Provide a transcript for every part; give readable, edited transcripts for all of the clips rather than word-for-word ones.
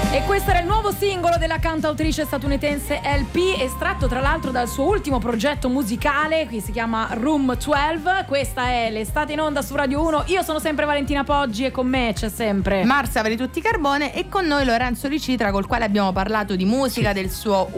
E questo era il nuovo singolo della cantautrice statunitense LP, estratto tra l'altro dal suo ultimo progetto musicale, che si chiama Room 12. Questa è l'estate in onda su Radio 1. Io sono sempre Valentina Poggi e con me c'è sempre Marzia Tutti Carbone e con noi Lorenzo Licitra, col quale abbiamo parlato di musica, del suo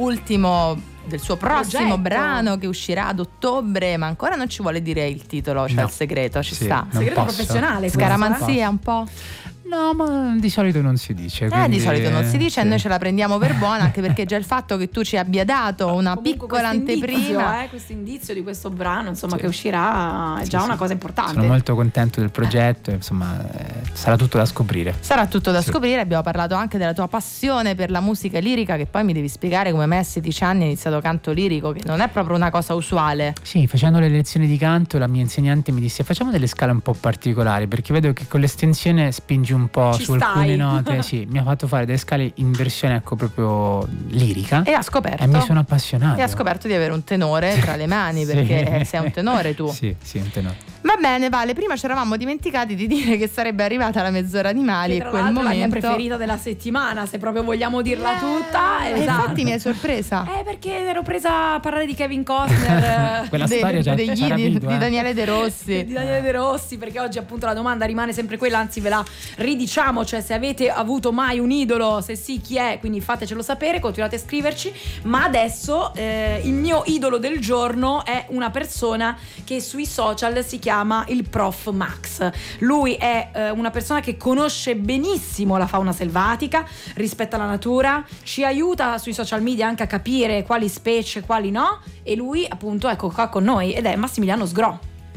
prossimo brano che uscirà ad ottobre, ma ancora non ci vuole dire il titolo, cioè il segreto, ci sta. Segreto professionale, scaramanzia un po'. No, ma di solito non si dice. Di solito non si dice, sì. E noi ce la prendiamo per buona, anche perché già il fatto che tu ci abbia dato una piccola anteprima, questo indizio di questo brano, insomma, che uscirà è già una cosa importante. Sono molto contento del progetto, insomma, sarà tutto da scoprire. Sarà tutto da scoprire. Abbiamo parlato anche della tua passione per la musica lirica, che poi mi devi spiegare come me a 16 anni ho iniziato canto lirico, che non è proprio una cosa usuale. Sì, facendo le lezioni di canto la mia insegnante mi disse: facciamo delle scale un po' particolari, perché vedo che con l'estensione spingi un po' su alcune note. Sì, mi ha fatto fare delle scale in versione proprio lirica e ha scoperto, e mi sono appassionato, e ha scoperto di avere un tenore tra le mani, perché sei un tenore tu. Sì, un tenore. Va bene, Vale, prima ci eravamo dimenticati di dire che sarebbe arrivata la mezz'ora animali, e quel momento la mia preferita della settimana, se proprio vogliamo dirla tutta. Esatto. Infatti mi hai sorpresa. Perché ero presa a parlare di Kevin Costner, quella storia già di Daniele De Rossi. Di Daniele De Rossi, perché oggi appunto la domanda rimane sempre quella, anzi ve la ridiciamo, cioè se avete avuto mai un idolo, se sì chi è, quindi fatecelo sapere, continuate a scriverci. Ma adesso il mio idolo del giorno è una persona che sui social si chiama il Prof Max. Lui è una persona che conosce benissimo la fauna selvatica, rispetta la natura, ci aiuta sui social media anche a capire quali specie, quali no, e lui appunto ecco qua con noi ed è Massimiliano Sgro.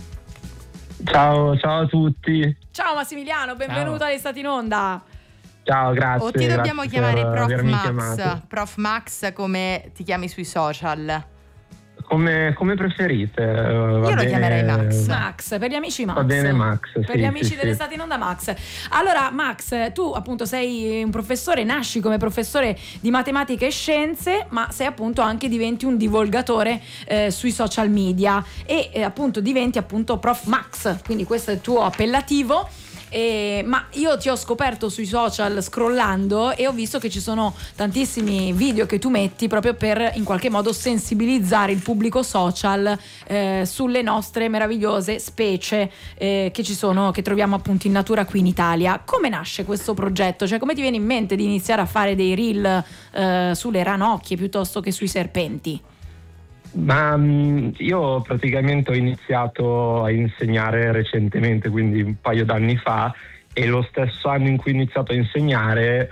Ciao a tutti. Ciao Massimiliano, benvenuto all'Estate in Onda. Ciao, grazie. O ti dobbiamo chiamare Prof Max, chiamato. Prof Max, come ti chiami sui social? Come preferite. Io lo chiamerei Max. Max, per gli amici Max. Va bene Max. Per gli amici dell'Estate in Onda Max. Allora Max, tu appunto sei un professore, nasci come professore di matematica e scienze, ma sei appunto anche diventi un divulgatore sui social media e appunto diventi appunto Prof Max, quindi questo è il tuo appellativo. Ma io ti ho scoperto sui social scrollando e ho visto che ci sono tantissimi video che tu metti proprio per in qualche modo sensibilizzare il pubblico social sulle nostre meravigliose specie che ci sono, che troviamo appunto in natura qui in Italia. Come nasce questo progetto? Cioè come ti viene in mente di iniziare a fare dei reel sulle ranocchie piuttosto che sui serpenti? Ma io praticamente ho iniziato a insegnare recentemente, quindi un paio d'anni fa, e lo stesso anno in cui ho iniziato a insegnare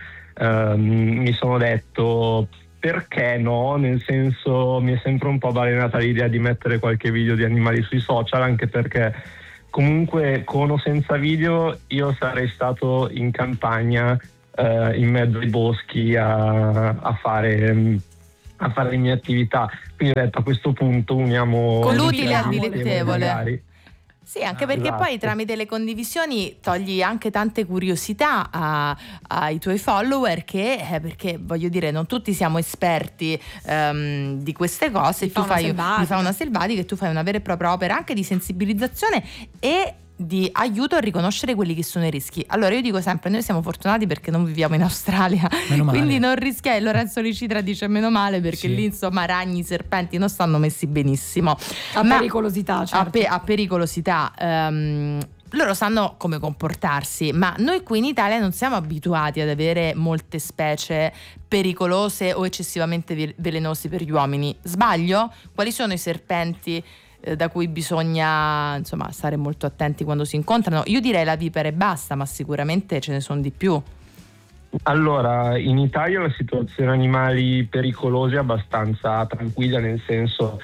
mi sono detto perché no, nel senso mi è sempre un po' balenata l'idea di mettere qualche video di animali sui social, anche perché comunque con o senza video io sarei stato in campagna in mezzo ai boschi a fare le mie attività, quindi ho detto a questo punto uniamo con l'utile al dilettevole. Magari. Sì, anche perché esatto. Poi tramite le condivisioni togli anche tante curiosità ai tuoi follower, perché voglio dire non tutti siamo esperti di queste cose, di fauna selvatica, e tu fai una vera e propria opera anche di sensibilizzazione e di aiuto a riconoscere quelli che sono i rischi. Allora io dico sempre, noi siamo fortunati perché non viviamo in Australia, quindi non rischiamo. Lorenzo Licitra dice meno male, perché lì insomma ragni, serpenti non stanno messi benissimo pericolosità, certo. a pericolosità. Loro sanno come comportarsi, ma noi qui in Italia non siamo abituati ad avere molte specie pericolose o eccessivamente velenosi per gli uomini. Sbaglio? Quali sono i serpenti da cui bisogna insomma stare molto attenti quando si incontrano? Io direi la vipera e basta, ma sicuramente ce ne sono di più. Allora, in Italia la situazione animali pericolosi è abbastanza tranquilla, nel senso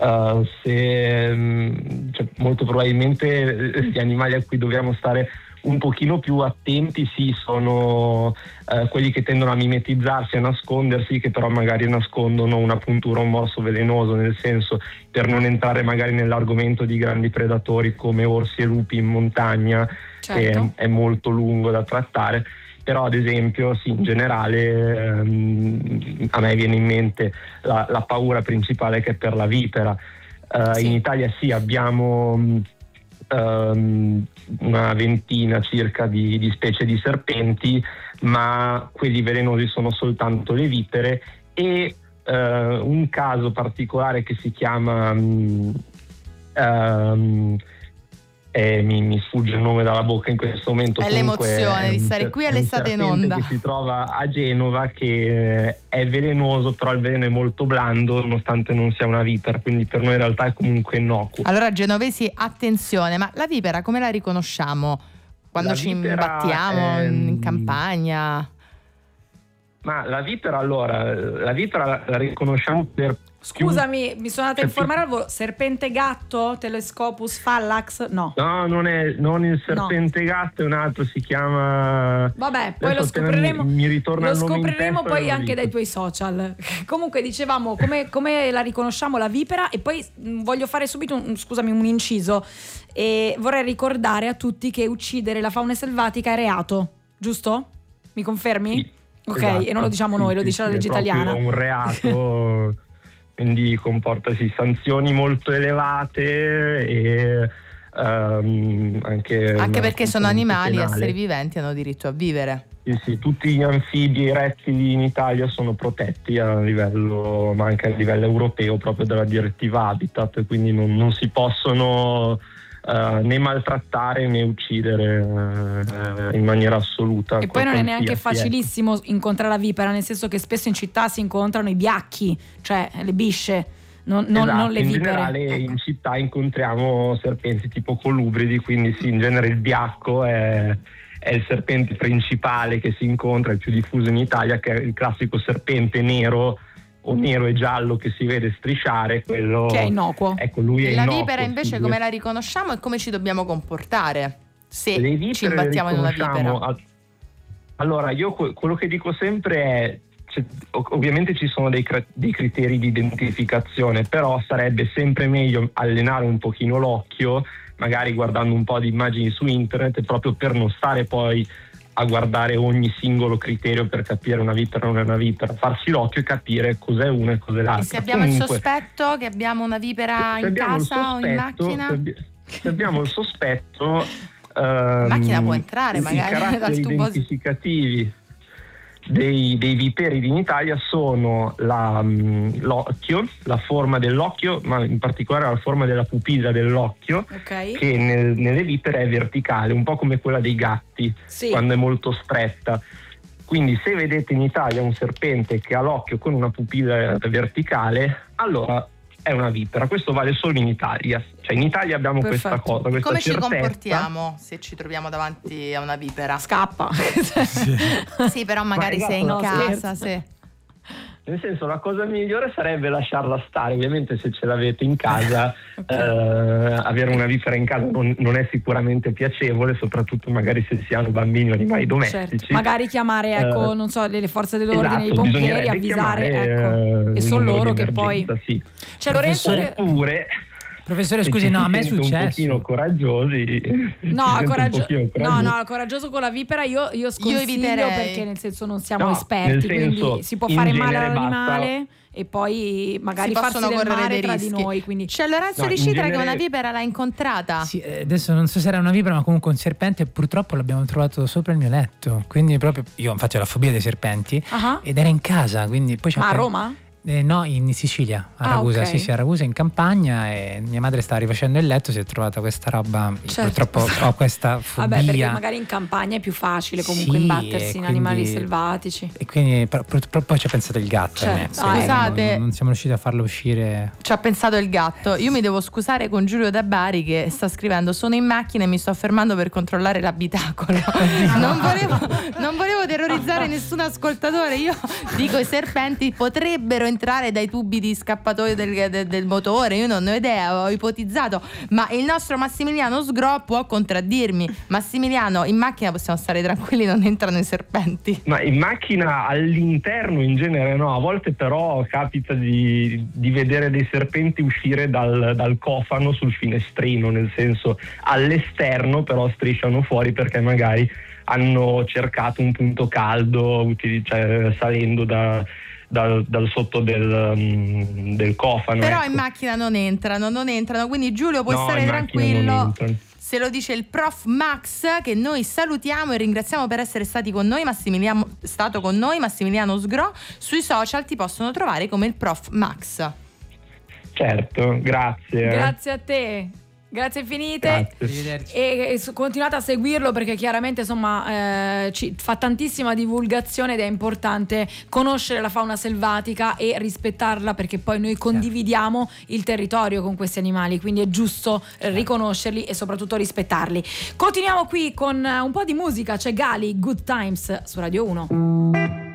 molto probabilmente gli animali a cui dobbiamo stare un pochino più attenti sono quelli che tendono a mimetizzarsi, a nascondersi, che però magari nascondono una puntura, un morso velenoso, nel senso, per non entrare magari nell'argomento di grandi predatori come orsi e lupi in montagna, certo. che è molto lungo da trattare. Però ad esempio in generale a me viene in mente la paura principale, che è per la vipera. In Italia abbiamo una ventina circa di specie di serpenti, ma quelli velenosi sono soltanto le vipere, e un caso particolare che si chiama mi sfugge il nome dalla bocca in questo momento. È l'emozione di stare qui all'estate in onda. Che si trova a Genova, che è velenoso, però il veleno è molto blando nonostante non sia una vipera, quindi per noi in realtà è comunque innocuo. Allora genovesi, attenzione, ma la vipera come la riconosciamo? Quando ci imbattiamo in campagna? Ma la vipera la riconosciamo per... Scusami, mi sono andata a informare al volo. Serpente gatto? Telescopus fallax? No. No, non il serpente gatto, è un altro, si chiama... Vabbè, poi lo scopriremo. Mi ritorna lo il nome scopriremo poi anche dai tuoi social. Comunque dicevamo come la riconosciamo la vipera, e poi voglio fare subito un inciso, e vorrei ricordare a tutti che uccidere la fauna selvatica è reato, giusto? Mi confermi? Sì, ok, esatto, e non lo diciamo noi, lo dice la legge italiana. È un reato. Quindi comporta sanzioni molto elevate e anche perché sono animali, esseri viventi, hanno diritto a vivere. Sì, tutti gli anfibi e i rettili in Italia sono protetti a livello, ma anche a livello europeo, proprio dalla direttiva Habitat, e quindi non si possono né maltrattare né uccidere in maniera assoluta. E poi non è neanche facilissimo incontrare la vipera, nel senso che spesso in città si incontrano i biacchi, cioè le bisce, non le vipere. In generale in città incontriamo serpenti tipo colubridi, quindi sì, in genere il biacco è il serpente principale che si incontra, il più diffuso in Italia, che è il classico serpente nero o nero e giallo che si vede strisciare, quello che è innocuo. Ecco, lui è la innocuo. Vipera invece come la riconosciamo e come ci dobbiamo comportare se ci le imbattiamo in una vipera? Allora, io quello che dico sempre è, ovviamente ci sono dei criteri di identificazione, però sarebbe sempre meglio allenare un pochino l'occhio, magari guardando un po' di immagini su internet, proprio per non stare poi a guardare ogni singolo criterio per capire una vipera o non è una vipera, farsi l'occhio e capire cos'è una e cos'è l'altra. E se abbiamo il sospetto che abbiamo una vipera in casa o in macchina? Se abbiamo il sospetto, in macchina può entrare magari i caratteri identificativi dei viperi in Italia sono l'occhio, la forma dell'occhio, ma in particolare la forma della pupilla dell'occhio, okay, che nelle vipere è verticale, un po' come quella dei gatti, sì, quando è molto stretta. Quindi se vedete in Italia un serpente che ha l'occhio con una pupilla verticale, allora è una vipera. Questo vale solo in Italia, cioè in Italia abbiamo questa cosa, questa come certezza. Ci comportiamo se ci troviamo davanti a una vipera? Scappa. Sì, però magari sei in casa, sì. Nel senso, la cosa migliore sarebbe lasciarla stare. Ovviamente se ce l'avete in casa, avere una vipera in casa non è sicuramente piacevole, soprattutto magari se si hanno bambini o animali domestici. Certo. Magari chiamare, non so, le forze dell'ordine, i pompieri, avvisare, e sono loro che poi... Sì. C'è Lorenzo che... Professore, scusi, no, a me è successo. Un pochino coraggiosi. Coraggioso con la vipera io sconsiglio, perché nel senso non siamo No, esperti, quindi senso, si può fare male genere all'animale e poi magari farsi del male tra di noi. Quindi... C'è Lorenzo di Citra che una vipera l'ha incontrata. Sì, adesso non so se era una vipera, ma comunque un serpente, e purtroppo l'abbiamo trovato sopra il mio letto. Quindi proprio io infatti ho la fobia dei serpenti, ed era in casa, quindi poi a Roma? No, in Sicilia, a Ragusa, okay. sì, a Ragusa, in campagna, e mia madre stava rifacendo il letto, si è trovata questa roba, certo. Purtroppo ho questa fobia. Vabbè, perché magari in campagna è più facile comunque imbattersi in animali selvatici. E quindi poi ci ha pensato il gatto. Certo. Scusate, non siamo riusciti a farlo uscire. Ci ha pensato il gatto. Io mi devo scusare con Giulio da Bari che sta scrivendo: sono in macchina e mi sto fermando per controllare l'abitacolo. Non volevo terrorizzare nessun ascoltatore. Io dico, i serpenti potrebbero entrare dai tubi di scappatoio del motore, io non ho idea, ho ipotizzato, ma il nostro Massimiliano Sgro può contraddirmi. Massimiliano, in macchina possiamo stare tranquilli, non entrano i serpenti? Ma in macchina all'interno in genere no, a volte però capita di vedere dei serpenti uscire dal cofano sul finestrino, nel senso all'esterno, però strisciano fuori perché magari hanno cercato un punto caldo, salendo dal sotto del cofano. Però in macchina non entrano, quindi Giulio puoi stare tranquillo. Se lo dice il prof Max, che noi salutiamo e ringraziamo per essere stati con noi. Massimiliano Sgro. Sui social ti possono trovare come il prof Max. Certo, grazie. Grazie a te. Grazie infinite. Arrivederci. E continuate a seguirlo, perché chiaramente insomma ci fa tantissima divulgazione ed è importante conoscere la fauna selvatica e rispettarla, perché poi noi condividiamo il territorio con questi animali, quindi è giusto riconoscerli e soprattutto rispettarli. Continuiamo qui con un po' di musica, c'è Gali, Good Times su Radio 1.